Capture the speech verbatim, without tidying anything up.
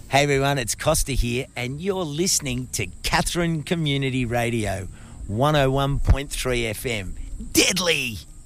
Hey everyone, it's Costa here, and you're listening to Catherine Community Radio, one oh one point three F M. Deadly!